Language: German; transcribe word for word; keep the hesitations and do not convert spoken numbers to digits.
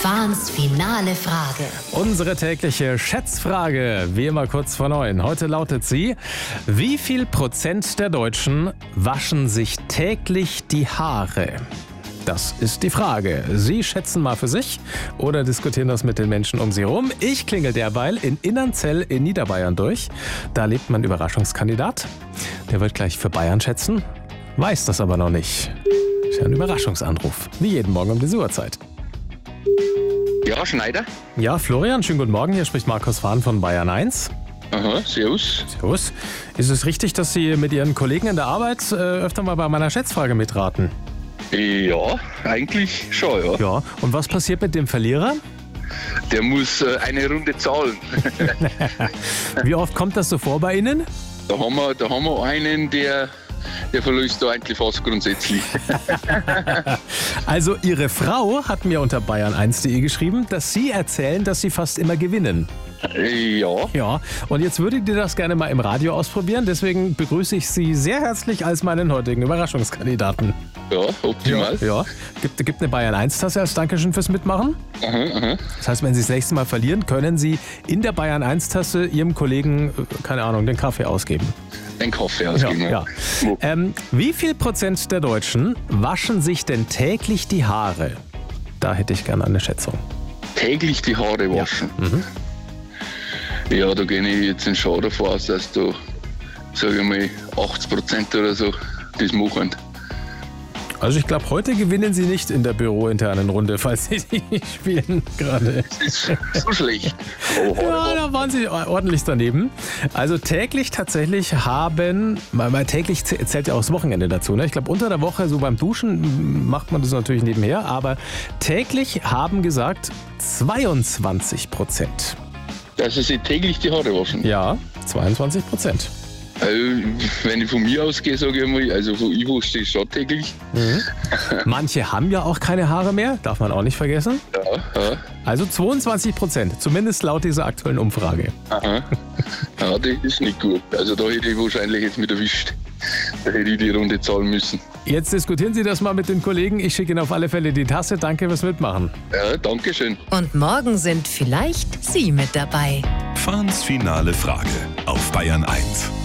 Fahns finale Frage. Unsere tägliche Schätzfrage, wie immer kurz vor neun. Heute lautet sie: Wie viel Prozent der Deutschen waschen sich täglich die Haare? Das ist die Frage. Sie schätzen mal für sich oder diskutieren das mit den Menschen um Sie herum. Ich klingel derweil in Innernzell in Niederbayern durch. Da lebt mein Überraschungskandidat. Der wird gleich für Bayern schätzen, weiß das aber noch nicht. Ist ja ein Überraschungsanruf, wie jeden Morgen um diese Uhrzeit. Ja, Schneider. Ja, Florian, schönen guten Morgen. Hier spricht Markus Fahn von Bayern eins. Aha, servus. Servus. Ist es richtig, dass Sie mit Ihren Kollegen in der Arbeit äh, öfter mal bei meiner Schätzfrage mitraten? Ja, eigentlich schon, ja. Ja. Und was passiert mit dem Verlierer? Der muss äh, eine Runde zahlen. Wie oft kommt das so vor bei Ihnen? Da haben wir, da haben wir einen, der, der verlöst da eigentlich fast grundsätzlich. Also Ihre Frau hat mir unter bayern eins punkt de geschrieben, dass Sie erzählen, dass Sie fast immer gewinnen. Ja. Ja, und jetzt würdet ihr das gerne mal im Radio ausprobieren. Deswegen begrüße ich Sie sehr herzlich als meinen heutigen Überraschungskandidaten. Ja, optimal. Ja, ja. Gibt, gibt eine Bayern eins Tasse als Dankeschön fürs Mitmachen. Aha, aha. Das heißt, wenn Sie das nächste Mal verlieren, können Sie in der Bayern eins Tasse Ihrem Kollegen, keine Ahnung, den Kaffee ausgeben. Ein Kaffee ausgeben, Ja, ja. ja. Ähm, wie viel Prozent der Deutschen waschen sich denn täglich die Haare? Da hätte ich gerne eine Schätzung. Täglich die Haare waschen. Ja. Mhm. Ja, da gehe ich jetzt in Schau davon aus, dass da, sage ich mal, achtzig Prozent oder so das machen. Also ich glaube, heute gewinnen Sie nicht in der bürointernen Runde, falls Sie die spielen gerade. Das ist so schlecht. Oh, Ja, da waren Sie ordentlich daneben. Also täglich tatsächlich haben, weil täglich zählt ja auch das Wochenende dazu. Ne? Ich glaube, unter der Woche, so beim Duschen, macht man das natürlich nebenher. Aber täglich haben gesagt zweiundzwanzig Prozent. Dass sie sich täglich die Haare waschen. Ja, zweiundzwanzig Prozent. Also, wenn ich von mir ausgehe, sage ich mal, also von ich wasche das schon täglich. Mhm. Manche haben ja auch keine Haare mehr, darf man auch nicht vergessen. Ja, ja. Also zweiundzwanzig Prozent, zumindest laut dieser aktuellen Umfrage. Aha. Ja, das ist nicht gut. Also da hätte ich wahrscheinlich jetzt mit erwischt. Da hätte ich die Runde zahlen müssen. Jetzt diskutieren Sie das mal mit den Kollegen. Ich schicke Ihnen auf alle Fälle die Tasse. Danke fürs Mitmachen. Ja, danke schön. Und morgen sind vielleicht Sie mit dabei. Fahns finale Frage auf Bayern eins.